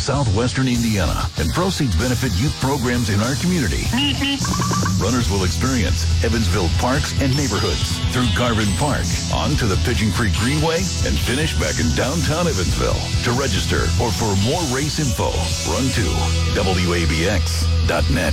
southwestern Indiana, and proceeds benefit youth programs in our community. Runners will experience Evansville parks and neighborhoods through Garvin Park, on to the Pigeon Creek Greenway, and finish back in downtown Evansville. To register or for more race info, run to WABX.net.